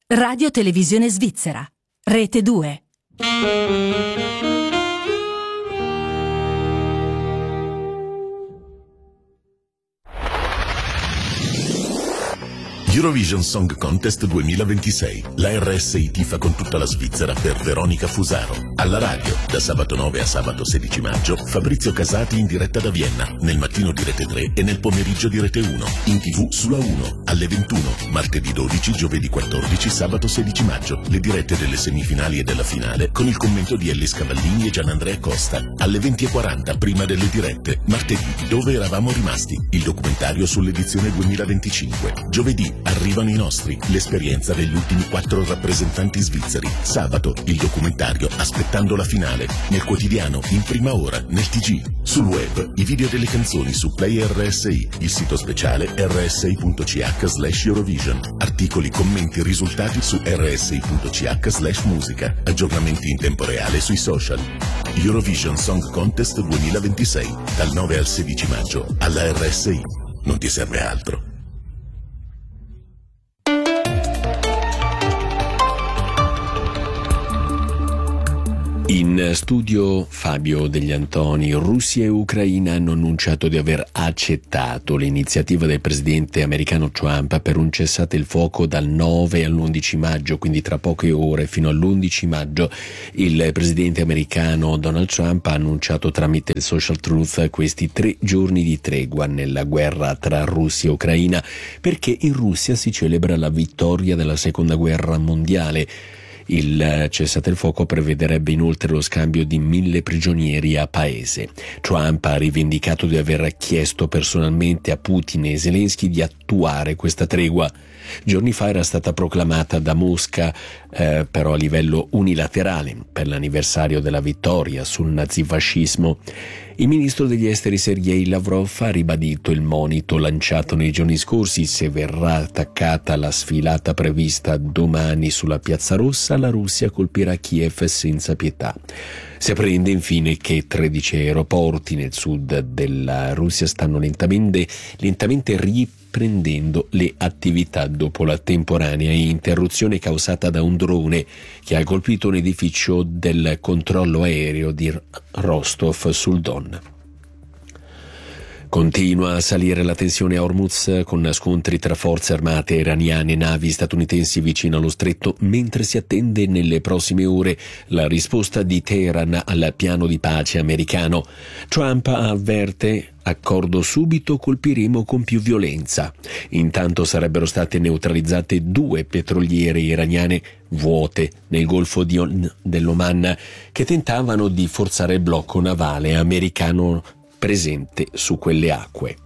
Radio Televisione Svizzera, Rete 2. Eurovision Song Contest 2026. La RSI tifa con tutta la Svizzera per Veronica Fusaro. Alla radio, da sabato 9 a sabato 16 maggio, Fabrizio Casati in diretta da Vienna, nel mattino di Rete 3 e nel pomeriggio di Rete 1. In TV sulla 1, alle 21, martedì 12, giovedì 14, sabato 16 maggio. Le dirette delle semifinali e della finale con il commento di Ellis Cavallini e Gianandrea Costa. Alle 20:40, prima delle dirette, martedì, Dove eravamo rimasti? Il documentario sull'edizione 2025. Giovedì, Arrivano i nostri, l'esperienza degli ultimi 4 rappresentanti svizzeri. Sabato, il documentario Aspettando la finale. Nel quotidiano, in prima ora, nel TG. Sul web, i video delle canzoni su Play RSI, il sito speciale rsi.ch/Eurovision. Articoli, commenti, risultati su rsi.ch/musica. Aggiornamenti in tempo reale sui social. Eurovision Song Contest 2026, dal 9 al 16 maggio, alla RSI. Non ti serve altro. In studio Fabio Degli Antoni. Russia e Ucraina hanno annunciato di aver accettato l'iniziativa del presidente americano Trump per un cessate il fuoco dal 9 all'11 maggio, quindi tra poche ore fino all'11 maggio. Il presidente americano Donald Trump ha annunciato tramite il Social Truth questi 3 giorni di tregua nella guerra tra Russia e Ucraina, perché in Russia si celebra la vittoria della Seconda Guerra Mondiale. Il cessate il fuoco prevederebbe inoltre lo scambio di 1.000 prigionieri a paese. Trump ha rivendicato di aver chiesto personalmente a Putin e Zelensky di attuare questa tregua. Giorni fa era stata proclamata da Mosca, però a livello unilaterale, per l'anniversario della vittoria sul nazifascismo. Il ministro degli esteri Sergei Lavrov ha ribadito il monito lanciato nei giorni scorsi: se verrà attaccata la sfilata prevista domani sulla Piazza Rossa, la Russia colpirà Kiev senza pietà. Si apprende infine che 13 aeroporti nel sud della Russia stanno lentamente riprendendo le attività dopo la temporanea interruzione causata da un drone che ha colpito un edificio del controllo aereo di Rostov sul Don. Continua a salire la tensione a Hormuz, con scontri tra forze armate iraniane e navi statunitensi vicino allo stretto, mentre si attende nelle prossime ore la risposta di Teheran al piano di pace americano. Trump avverte: accordo subito, colpiremo con più violenza. Intanto sarebbero state neutralizzate 2 petroliere iraniane vuote nel Golfo dell'Oman che tentavano di forzare il blocco navale americano presente su quelle acque.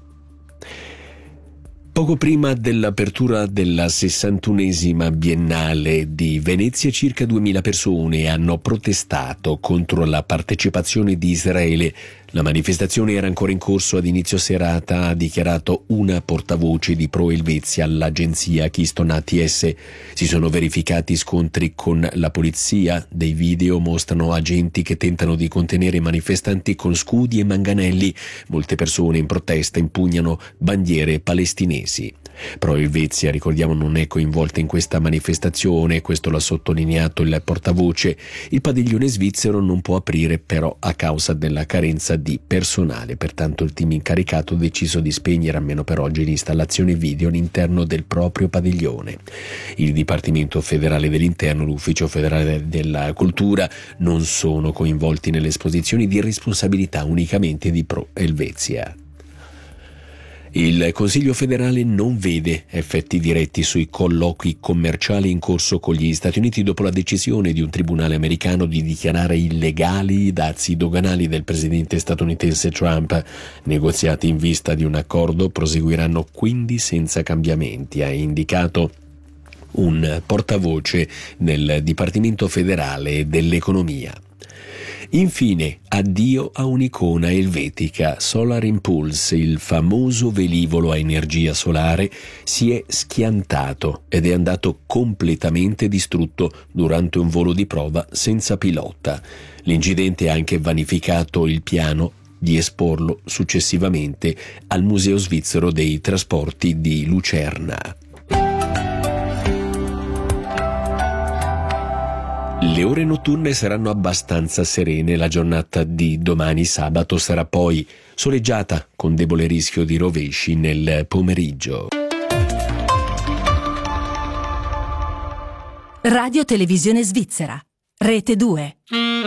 Poco prima dell'apertura della 61esima Biennale di Venezia, circa 2.000 persone hanno protestato contro la partecipazione di Israele. La manifestazione era ancora in corso ad inizio serata, ha dichiarato una portavoce di Pro Helvezia all'agenzia Keystone ATS. Si sono verificati scontri con la polizia. Dei video mostrano agenti che tentano di contenere i manifestanti con scudi e manganelli. Molte persone in protesta impugnano bandiere palestinesi. Pro Helvezia, ricordiamo, non è coinvolta in questa manifestazione, questo l'ha sottolineato il portavoce. Il padiglione svizzero non può aprire però a causa della carenza di personale, pertanto il team incaricato ha deciso di spegnere almeno per oggi l'installazione video all'interno del proprio padiglione. Il Dipartimento Federale dell'Interno e l'Ufficio Federale della Cultura non sono coinvolti nelle esposizioni di responsabilità unicamente di Pro Helvezia. Il Consiglio federale non vede effetti diretti sui colloqui commerciali in corso con gli Stati Uniti dopo la decisione di un tribunale americano di dichiarare illegali i dazi doganali del presidente statunitense Trump. Negoziati in vista di un accordo proseguiranno quindi senza cambiamenti, ha indicato un portavoce del Dipartimento federale dell'economia. Infine, addio a un'icona elvetica. Solar Impulse, il famoso velivolo a energia solare, si è schiantato ed è andato completamente distrutto durante un volo di prova senza pilota. L'incidente ha anche vanificato il piano di esporlo successivamente al Museo Svizzero dei Trasporti di Lucerna. Le ore notturne saranno abbastanza serene, la giornata di domani sabato sarà poi soleggiata con debole rischio di rovesci nel pomeriggio. Radio Televisione Svizzera, Rete 2.